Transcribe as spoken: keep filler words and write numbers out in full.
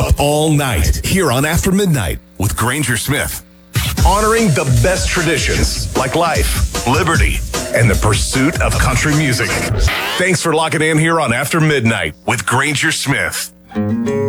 Up all night here on After Midnight with Granger Smith. Honoring the best traditions like life, liberty, and the pursuit of country music. Thanks for locking in here on After Midnight with Granger Smith.